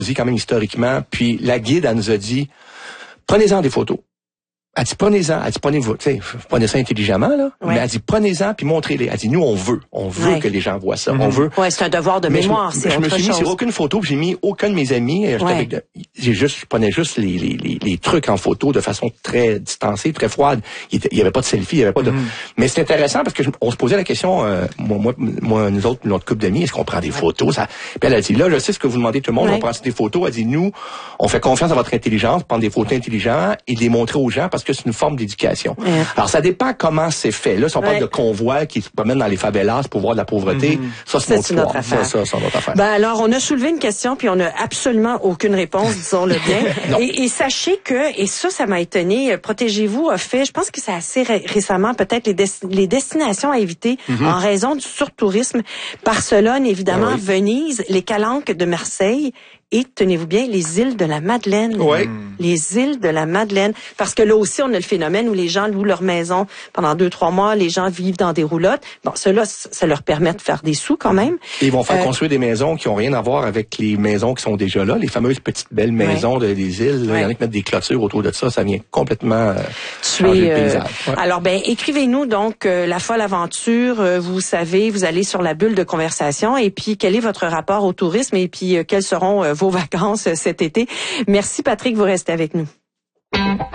dit quand même historiquement. Puis la guide, elle nous a dit, prenez-en des photos. Elle dit, prenez-en. Elle dit, prenez ça intelligemment, là. Ouais. Mais elle dit, prenez-en puis montrez-les. Elle dit, nous, on veut ouais. que les gens voient ça. On veut. Ouais, c'est un devoir de mémoire, c'est autre chose. Je me suis mis sur aucune photo, puis j'ai mis aucun de mes amis. Ouais. Je prenais juste les trucs en photo de façon très distancée, très froide. Il y avait pas de selfie, il y avait pas de. Mais c'est intéressant parce que on se posait la question, nous autres, notre couple d'amis, est-ce qu'on prend des photos? Ça. Puis elle a dit, là, je sais ce que vous demandez tout le monde, on prend des photos. Elle dit, nous, on fait confiance à votre intelligence, prendre des photos intelligentes et les montrer aux gens parce que c'est une forme d'éducation. Alors, ça dépend comment c'est fait. Là, si on parle de convois qui se promènent dans les favelas pour voir de la pauvreté, ça, c'est notre affaire. Ça, c'est notre affaire. Ben, alors, on a soulevé une question, puis on n'a absolument aucune réponse, disons-le bien. et sachez que, et ça m'a étonné, Protégez-vous a fait, je pense que c'est assez récemment, peut-être les destinations à éviter en raison du surtourisme. Barcelone, évidemment, Venise, les Calanques de Marseille, et, tenez-vous bien, les îles de la Madeleine. Oui. Les îles de la Madeleine. Parce que là aussi, on a le phénomène où les gens louent leur maison pendant 2-3 mois, les gens vivent dans des roulottes. Bon, cela, ça leur permet de faire des sous quand même. Et ils vont faire construire des maisons qui ont rien à voir avec les maisons qui sont déjà là, les fameuses petites belles maisons des îles. Là, il y en a qui mettent des clôtures autour de ça, ça vient complètement changer le paysage. Alors, écrivez-nous donc La Folle Aventure. Vous savez, vous allez sur la bulle de conversation et puis quel est votre rapport au tourisme et puis quels seront vos vacances cet été. Merci Patrick, vous restez avec nous.